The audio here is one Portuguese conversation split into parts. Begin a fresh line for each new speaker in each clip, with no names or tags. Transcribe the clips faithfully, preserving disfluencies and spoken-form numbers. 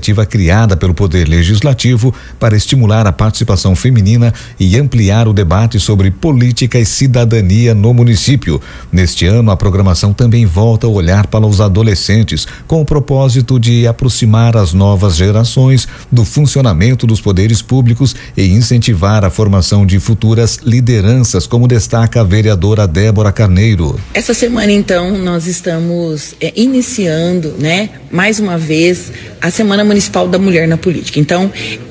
iniciativa criada pelo Poder Legislativo para estimular a participação feminina e ampliar o debate sobre política e cidadania no município. Neste ano, a programação também volta a olhar para os adolescentes, com o propósito de aproximar as novas gerações do funcionamento dos poderes públicos e incentivar a formação de futuras lideranças, como destaca a vereadora Débora Carneiro.
Essa semana, então, nós estamos é, iniciando, né, mais uma vez, a Semana Municipal da Mulher na Política. Então,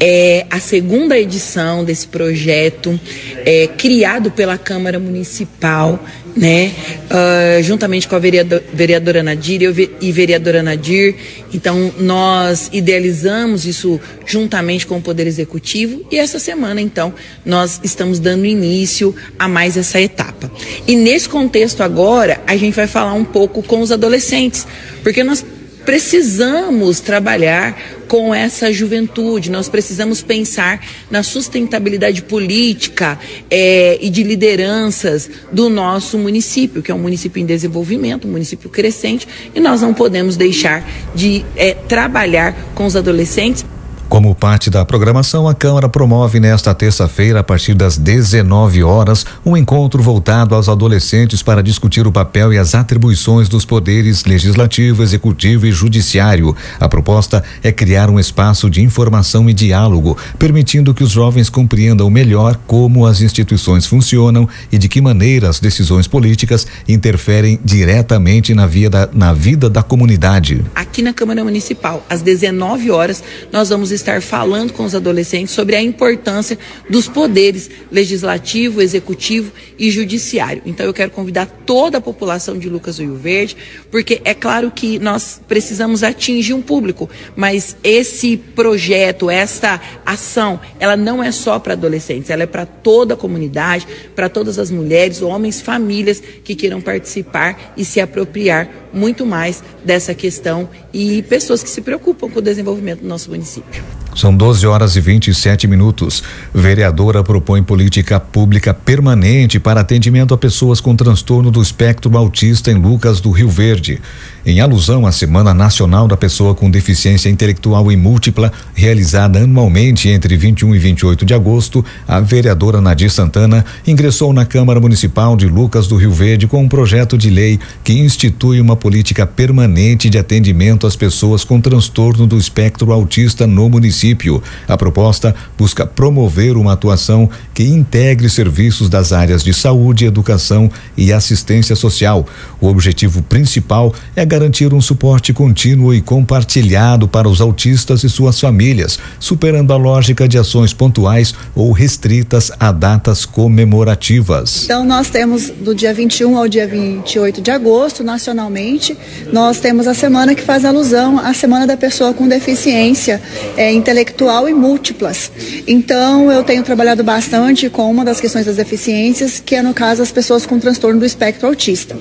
é a segunda edição desse projeto é, criado pela Câmara Municipal, né, uh, juntamente com a vereador, vereadora Nadir e vereadora Nadir. Então, nós idealizamos isso juntamente com o Poder Executivo e essa semana, então, nós estamos dando início a mais essa etapa. E nesse contexto agora, a gente vai falar um pouco com os adolescentes, porque nós precisamos trabalhar com essa juventude, nós precisamos pensar na sustentabilidade política é, e de lideranças do nosso município, que é um município em desenvolvimento, um município crescente, e nós não podemos deixar de é, trabalhar com os adolescentes.
Como parte da programação, a Câmara promove nesta terça-feira, a partir das dezenove horas, um encontro voltado aos adolescentes para discutir o papel e as atribuições dos poderes legislativo, executivo e judiciário. A proposta é criar um espaço de informação e diálogo, permitindo que os jovens compreendam melhor como as instituições funcionam e de que maneira as decisões políticas interferem diretamente na vida, na vida da comunidade.
Aqui na Câmara Municipal, às dezenove horas, nós vamos estar estar falando com os adolescentes sobre a importância dos poderes legislativo, executivo e judiciário. Então eu quero convidar toda a população de Lucas do Rio Verde, porque é claro que nós precisamos atingir um público, mas esse projeto, essa ação, ela não é só para adolescentes, ela é para toda a comunidade, para todas as mulheres, homens, famílias que queiram participar e se apropriar muito mais dessa questão e pessoas que se preocupam com o desenvolvimento do nosso município.
São doze horas e vinte e sete minutos. Vereadora propõe política pública permanente para atendimento a pessoas com transtorno do espectro autista em Lucas do Rio Verde. Em alusão à Semana Nacional da Pessoa com Deficiência Intelectual e Múltipla, realizada anualmente entre vinte e um e vinte e oito de agosto, a vereadora Nadir Santana ingressou na Câmara Municipal de Lucas do Rio Verde com um projeto de lei que institui uma política permanente de atendimento às pessoas com transtorno do espectro autista no município. A proposta busca promover uma atuação que integre serviços das áreas de saúde, educação e assistência social. O objetivo principal é garantir um suporte contínuo e compartilhado para os autistas e suas famílias, superando a lógica de ações pontuais ou restritas a datas comemorativas.
Então nós temos do dia vinte e um ao dia vinte e oito de agosto, nacionalmente, nós temos a semana que faz alusão à Semana da Pessoa com Deficiência é, intelectual e múltiplas. Então eu tenho trabalhado bastante com uma das questões das deficiências, que é no caso as pessoas com transtorno do espectro autista.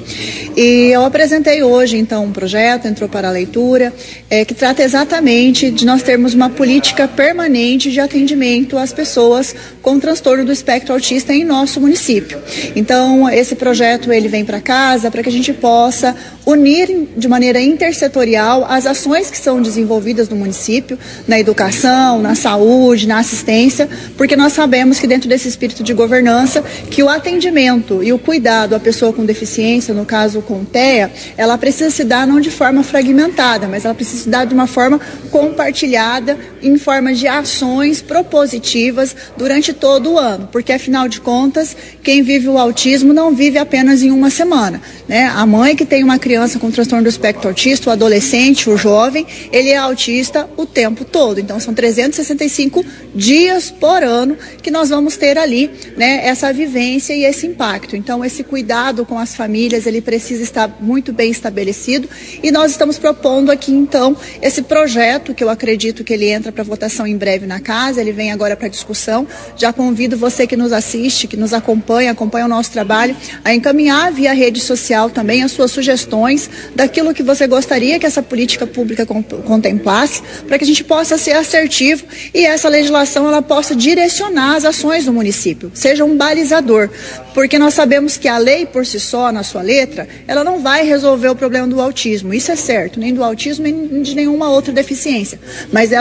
E eu apresentei hoje então um projeto, entrou para a leitura, é, que trata exatamente de nós termos uma política permanente de atendimento às pessoas com transtorno do espectro autista em nosso município. Então esse projeto ele vem para casa para que a gente possa unir de maneira intersetorial as ações que são desenvolvidas no município, na educação, na saúde, na assistência, porque nós sabemos que dentro desse espírito de governança, que o atendimento e o cuidado à pessoa com deficiência, no caso com T E A, ela precisa se dar não de forma fragmentada, mas ela precisa se dar de uma forma compartilhada, em forma de ações propositivas durante todo o ano, porque afinal de contas, quem vive o autismo não vive apenas em uma semana, né? A mãe que tem uma criança com transtorno do espectro autista, o adolescente, o jovem, ele é autista o tempo todo, então são trezentos e sessenta e cinco dias por ano que nós vamos ter ali, né, essa vivência e esse impacto. Então esse cuidado com as famílias, ele precisa estar muito bem estabelecido e nós estamos propondo aqui então esse projeto que eu acredito que ele entra para votação em breve na casa, ele vem agora para discussão. Já convido você que nos assiste, que nos acompanha, acompanha o nosso trabalho, a encaminhar via rede social também as suas sugestões daquilo que você gostaria que essa política pública contemplasse, para que a gente possa ser assertivo e essa legislação ela possa direcionar as ações do município, seja um balizador, porque nós sabemos que a lei por si só, na sua letra, ela não vai resolver o problema do autismo, isso é certo, nem do autismo nem de nenhuma outra deficiência, mas ela